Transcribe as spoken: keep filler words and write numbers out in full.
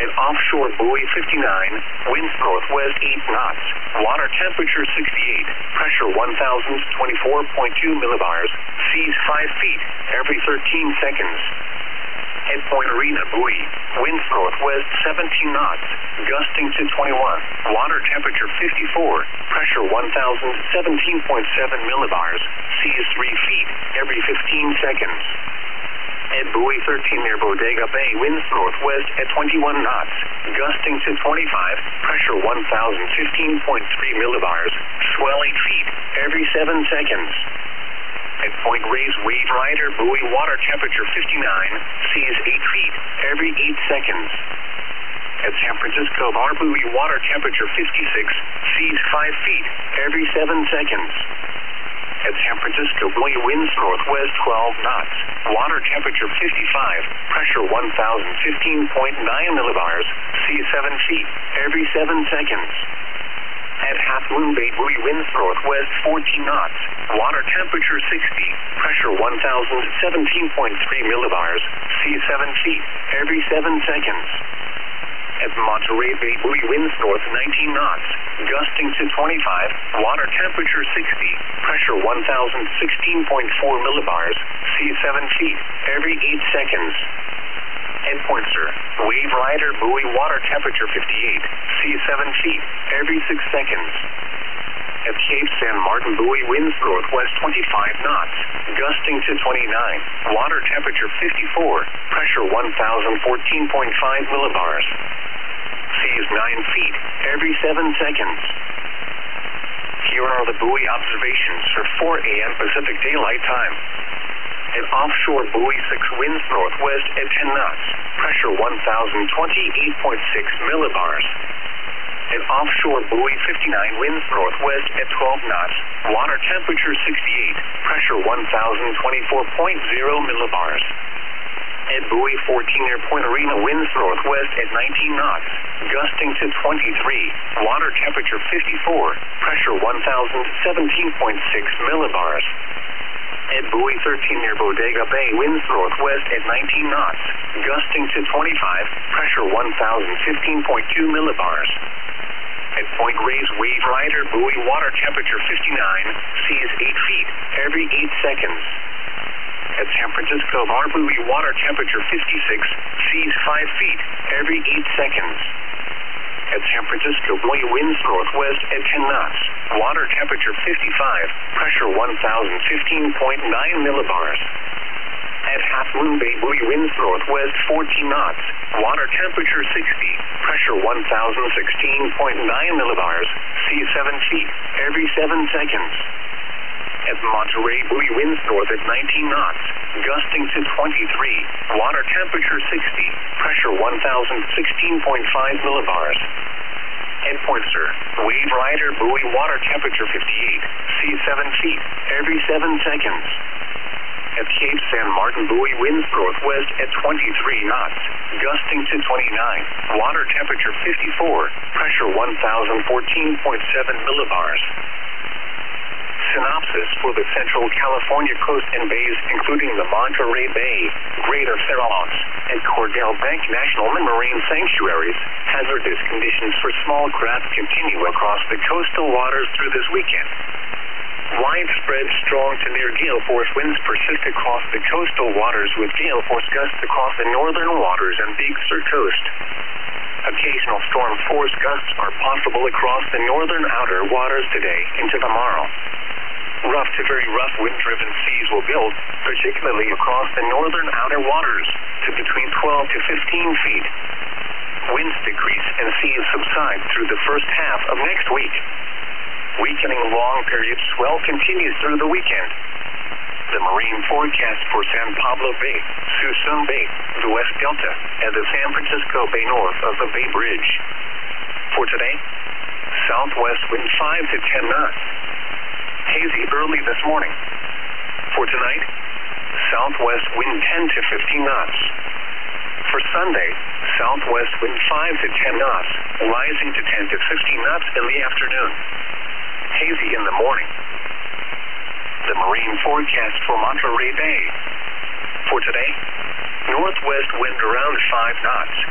and offshore buoy fifty-nine, winds northwest eight knots, water temperature sixty-eight, pressure one thousand twenty-four point two millibars, seas five feet every thirteen seconds. Head Point Arena buoy, winds northwest seventeen knots, gusting to twenty-one, water temperature fifty-four, pressure one thousand seventeen point seven millibars, seas three feet every fifteen seconds. At buoy thirteen near Bodega Bay, winds northwest at twenty-one knots, gusting to twenty-five, pressure one thousand fifteen point three millibars, swell eight feet every seven seconds. At Point Reyes Wave Rider buoy, water temperature fifty-nine, seas eight feet every eight seconds. At San Francisco Bar buoy, water temperature fifty-six, seas five feet every seven seconds. At San Francisco buoy, winds northwest twelve knots, water temperature fifty-five, pressure one thousand fifteen point nine millibars, seas seven feet every seven seconds. At Half Moon Bay buoy, winds northwest fourteen knots, water temperature sixty, pressure one thousand seventeen point three millibars, seas seven feet every seven seconds. At Monterey Bay buoy, winds north nineteen knots, gusting to twenty-five, water temperature sixty, pressure one thousand sixteen point four millibars, seas seven feet every eight seconds. At Pointster, Wave Rider buoy, water temperature fifty-eight, seas seven feet every six seconds. At Cape San Martin buoy, winds northwest twenty-five knots, gusting to twenty-nine, water temperature fifty-four, pressure one thousand fourteen point five millibars, seas nine feet every seven seconds. Here are the buoy observations for four A M Pacific Daylight Time. At offshore buoy six, winds northwest at ten knots, pressure one thousand twenty-eight point six millibars. At offshore buoy fifty-nine, winds northwest at twelve knots, water temperature sixty-eight, pressure one thousand twenty-four point zero millibars. At buoy fourteen near Point Arena, winds northwest at nineteen knots, gusting to twenty-three, water temperature fifty-four, pressure one thousand seventeen point six millibars. At buoy thirteen near Bodega Bay, winds northwest at nineteen knots, gusting to twenty-five, pressure one thousand fifteen point two millibars. At Point Reyes Wave Rider buoy, water temperature fifty-nine, seas eight feet every eight seconds. At San Francisco Bar buoy, water temperature fifty-six, seas five feet every eight seconds. At San Francisco buoy, winds northwest at ten knots, water temperature fifty-five, pressure one thousand fifteen point nine millibars. At Half Moon Bay buoy, winds northwest fourteen knots, water temperature sixty, pressure one thousand sixteen point nine millibars, seas seven feet every seven seconds. At Monterey buoy, winds north at nineteen knots, gusting to twenty-three, water temperature sixty, pressure one thousand sixteen point five millibars. At Pointster, Wave Rider buoy, water temperature fifty-eight, seas seven feet every seven seconds. At Cape San Martin buoy, winds northwest at twenty-three knots, gusting to twenty-nine, water temperature fifty-four, pressure one thousand fourteen point seven millibars. Synopsis for the Central California coast and bays, including the Monterey Bay, Greater Farallones, and Cordell Bank National Marine Sanctuaries, hazardous conditions for small craft continue across the coastal waters through this weekend. Widespread strong to near gale force winds persist across the coastal waters, with gale force gusts across the northern waters and Big Sur coast. Occasional storm force gusts are possible across the northern outer waters today into tomorrow. Rough to very rough wind-driven seas will build, particularly across the northern outer waters, to between twelve to fifteen feet. Winds decrease and seas subside through the first half of next week. Weakening long-period swell continues through the weekend. The marine forecast for San Pablo Bay, Suisun Bay, the West Delta, and the San Francisco Bay north of the Bay Bridge. For today, southwest wind five to ten knots. Hazy early this morning. For tonight, southwest wind ten to fifteen knots. For Sunday, southwest wind five to ten knots, rising to ten to fifteen knots in the afternoon. Hazy in the morning. The marine forecast for Monterey Bay. For today, northwest wind around five knots.